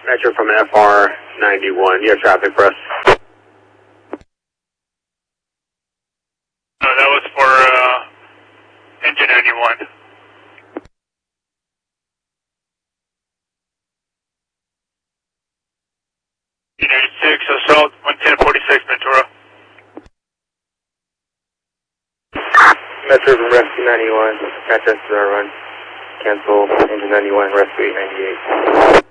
Metro from FR91. You have traffic for us. No, that was for engine 91. United 6, Assault 11046, Ventura. Metro from Rescue 91. Catch us to our run. Cancel engine 91, Rescue 898.